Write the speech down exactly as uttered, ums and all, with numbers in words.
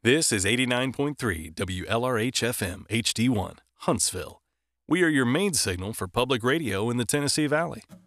This is eighty-nine point three W L R H F M H D one, Huntsville. We are your main signal for public radio in the Tennessee Valley.